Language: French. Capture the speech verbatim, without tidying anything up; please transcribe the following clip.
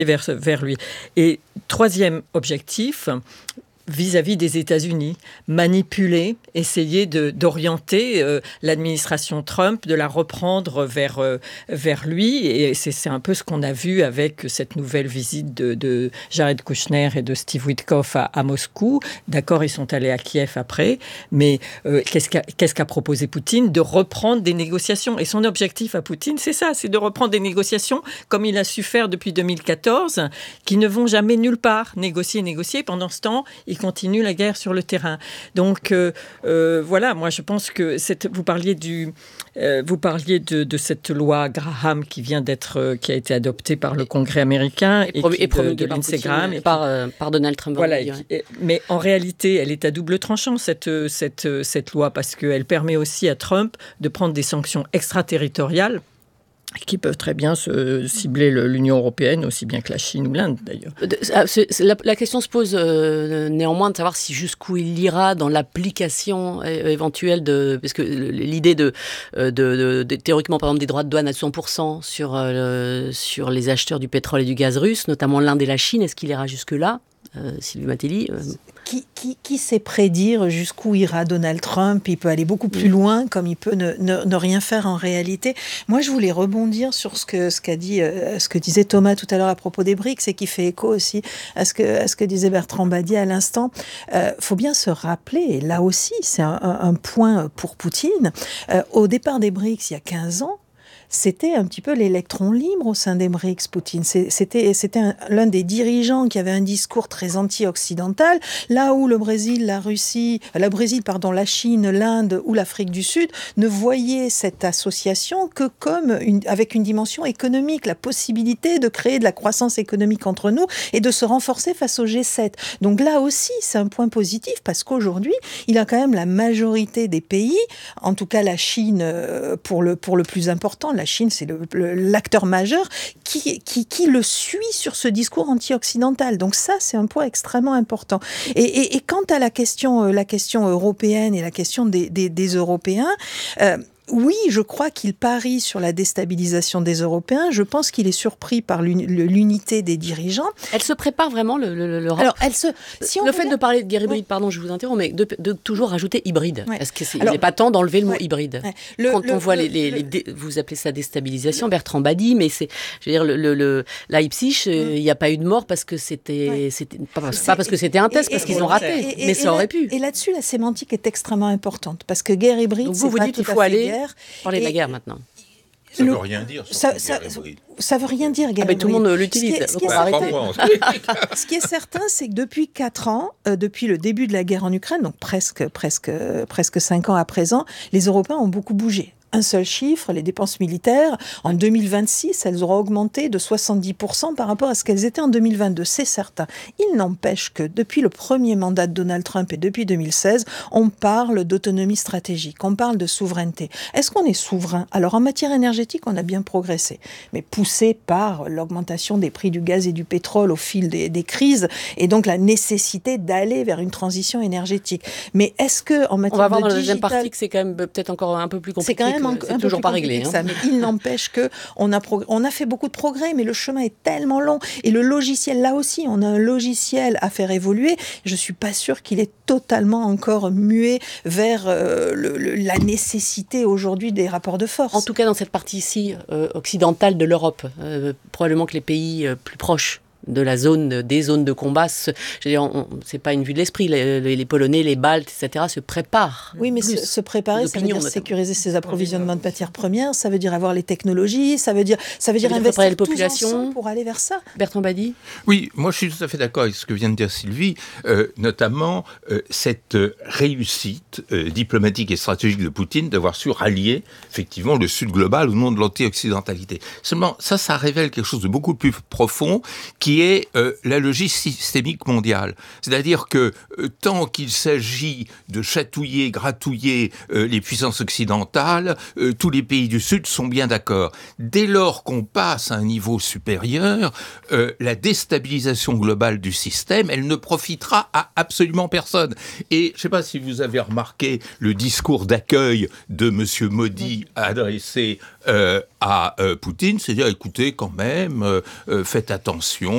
vers, vers lui. Et troisième objectif, vis-à-vis des États-Unis, manipuler, essayer de, d'orienter euh, l'administration Trump, de la reprendre vers, euh, vers lui. Et c'est, c'est un peu ce qu'on a vu avec cette nouvelle visite de, de Jared Kushner et de Steve Witkoff à, à Moscou. D'accord, ils sont allés à Kiev après, mais euh, qu'est-ce, qu'a, qu'est-ce qu'a proposé Poutine ? De reprendre des négociations. Et son objectif à Poutine, c'est ça, c'est de reprendre des négociations comme il a su faire depuis deux mille quatorze, qui ne vont jamais nulle part. Négocier, négocier. Pendant ce temps, il continue la guerre sur le terrain. Donc euh, euh, voilà, moi je pense que cette, vous parliez du, euh, vous parliez de, de cette loi Graham qui vient d'être, euh, qui a été adoptée par le Congrès américain et, et, qui, et de, de Lindsey Graham et par, euh, par Donald Trump. Voilà. Dit, ouais. Mais en réalité, elle est à double tranchant cette cette cette loi parce qu'elle permet aussi à Trump de prendre des sanctions extraterritoriales qui peuvent très bien se cibler le, l'Union européenne, aussi bien que la Chine ou l'Inde, d'ailleurs. C'est, c'est, la, la question se pose euh, néanmoins de savoir si jusqu'où il ira dans l'application é- éventuelle de... Parce que l'idée de, de, de, de, théoriquement, par exemple, des droits de douane à cent pour cent sur, euh, sur les acheteurs du pétrole et du gaz russe, notamment l'Inde et la Chine, est-ce qu'il ira jusque-là ? Euh, Sylvie Matelli euh... qui, qui, qui sait prédire jusqu'où ira Donald Trump ? Il peut aller beaucoup plus loin, comme il peut ne, ne, ne rien faire en réalité. Moi, je voulais rebondir sur ce que, ce qu'a dit, euh, ce que disait Thomas tout à l'heure à propos des BRICS et qui fait écho aussi à ce que, à ce que disait Bertrand Badier à l'instant. Il euh, faut bien se rappeler, et là aussi, c'est un, un, un point pour Poutine. Euh, au départ des BRICS, il y a quinze ans, c'était un petit peu l'électron libre au sein des BRICS, Poutine. C'était, c'était un, l'un des dirigeants qui avait un discours très anti-occidental, là où le Brésil, la Russie, la Brésil, pardon, la Chine, l'Inde ou l'Afrique du Sud ne voyaient cette association que comme une, avec une dimension économique, la possibilité de créer de la croissance économique entre nous et de se renforcer face au G sept. Donc là aussi, c'est un point positif parce qu'aujourd'hui, il a quand même la majorité des pays, en tout cas la Chine pour le, pour le plus important, la Chine, c'est le, le, l'acteur majeur qui, qui, qui le suit sur ce discours anti-occidental. Donc ça, c'est un point extrêmement important. Et, et, et quant à la question, la question européenne et la question des, des, des Européens, euh, oui, je crois qu'il parie sur la déstabilisation des Européens. Je pense qu'il est surpris par l'unité des dirigeants. Elle se prépare vraiment, le, le, l'Europe. Alors, elle se, si on le fait regarde... de parler de guerre hybride, pardon, je vous interromps, mais de, de toujours rajouter hybride. Ouais. Est-ce qu'il n'est pas temps d'enlever le mot ouais. hybride ouais. le, Quand le, on voit le, les, les, les dé, vous appelez ça déstabilisation, Bertrand Badi, mais c'est, je veux dire, le, le, le Leipzig, il mm. n'y a pas eu de mort parce que c'était, ouais. c'était pas, pas parce que c'était un test, et, parce et, qu'ils et, ont raté, et, et, mais et, ça aurait pu. Et là-dessus, la sémantique est extrêmement importante parce que guerre hybride, donc c'est vous vous pas dites tout qu'il faut à aller guerre. parler de la guerre maintenant. Ça ne veut rien dire. Ça, ça, ça veut rien dire, guerre ah ben, tout le monde l'utilise. Ce qui est, ce qui est, ce qui est certain, c'est que depuis quatre ans, euh, depuis le début de la guerre en Ukraine, donc presque, presque, presque cinq ans à présent, les Européens ont beaucoup bougé. Un seul chiffre, les dépenses militaires, en deux mille vingt-six, elles auront augmenté de soixante-dix pour cent par rapport à ce qu'elles étaient en deux mille vingt-deux, c'est certain. Il n'empêche que depuis le premier mandat de Donald Trump et depuis deux mille seize, on parle d'autonomie stratégique, on parle de souveraineté. Est-ce qu'on est souverain ? Alors en matière énergétique, on a bien progressé, mais poussé par l'augmentation des prix du gaz et du pétrole au fil des, des crises, et donc la nécessité d'aller vers une transition énergétique. Mais est-ce que en matière de on va voir dans digital... la deuxième partie que c'est quand même peut-être encore un peu plus compliqué. C'est quand même un, c'est un toujours peu pas réglé. Hein. Ça, mais il n'empêche que on a, progr- on a fait beaucoup de progrès, mais le chemin est tellement long. Et le logiciel, là aussi, on a un logiciel à faire évoluer. Je suis pas sûre qu'il est totalement encore muet vers euh, le, le, la nécessité aujourd'hui des rapports de force. En tout cas, dans cette partie-ci euh, occidentale de l'Europe, euh, probablement que les pays euh, plus proches de la zone, des zones de combat, ce, je veux dire, on, c'est pas une vue de l'esprit. Les, les, les Polonais, les Baltes, et cetera se préparent. Oui, mais se, se préparer, ça veut dire notamment. Sécuriser ses approvisionnements de matières premières, ça veut dire avoir les technologies, ça veut dire, ça veut dire ça veut investir tous ensemble pour aller vers ça. Bertrand Badi ? Oui, moi je suis tout à fait d'accord avec ce que vient de dire Sylvie, euh, notamment euh, cette réussite euh, diplomatique et stratégique de Poutine d'avoir su rallier effectivement le Sud global au nom de l'anti-occidentalité. Seulement, ça, ça révèle quelque chose de beaucoup plus profond qui qui est euh, la logique systémique mondiale. C'est-à-dire que euh, tant qu'il s'agit de chatouiller, gratouiller euh, les puissances occidentales, euh, tous les pays du Sud sont bien d'accord. Dès lors qu'on passe à un niveau supérieur, euh, la déstabilisation globale du système, elle ne profitera à absolument personne. Et je ne sais pas si vous avez remarqué le discours d'accueil de M. Modi adressé euh, à euh, Poutine, c'est-à-dire, écoutez, quand même, euh, euh, faites attention,